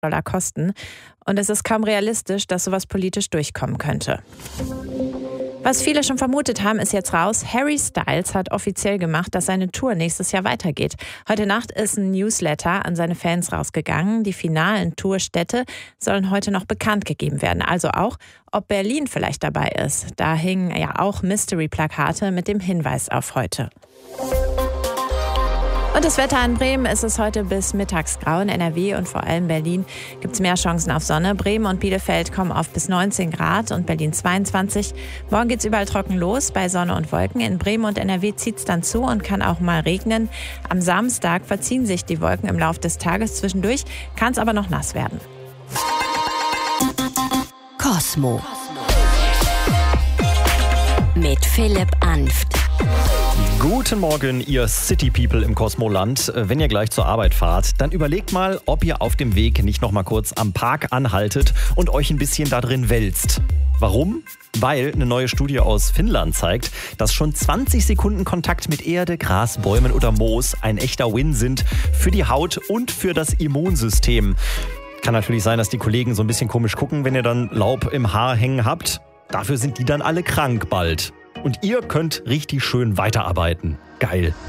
Dollar kosten. Und es ist kaum realistisch, dass sowas politisch durchkommen könnte. Was viele schon vermutet haben, ist jetzt raus. Harry Styles hat offiziell gemacht, dass seine Tour nächstes Jahr weitergeht. Heute Nacht ist ein Newsletter an seine Fans rausgegangen. Die finalen Tourstädte sollen heute noch bekannt gegeben werden. Also auch, ob Berlin vielleicht dabei ist. Da hingen ja auch Mystery-Plakate mit dem Hinweis auf heute. Und das Wetter in Bremen ist es heute bis mittags grau. In NRW und vor allem Berlin gibt es mehr Chancen auf Sonne. Bremen und Bielefeld kommen auf bis 19 Grad und Berlin 22. Morgen geht es überall trocken los bei Sonne und Wolken. In Bremen und NRW zieht es dann zu und kann auch mal regnen. Am Samstag verziehen sich die Wolken im Laufe des Tages. Zwischendurch kann es aber noch nass werden. Kosmo mit Philipp Anft. Guten Morgen, ihr City People im Kosmoland. Wenn ihr gleich zur Arbeit fahrt, dann überlegt mal, ob ihr auf dem Weg nicht noch mal kurz am Park anhaltet und euch ein bisschen da drin wälzt. Warum? Weil eine neue Studie aus Finnland zeigt, dass schon 20 Sekunden Kontakt mit Erde, Gras, Bäumen oder Moos ein echter Win sind für die Haut und für das Immunsystem. Kann natürlich sein, dass die Kollegen so ein bisschen komisch gucken, wenn ihr dann Laub im Haar hängen habt. Dafür sind die dann alle krank bald. Und ihr könnt richtig schön weiterarbeiten. Geil.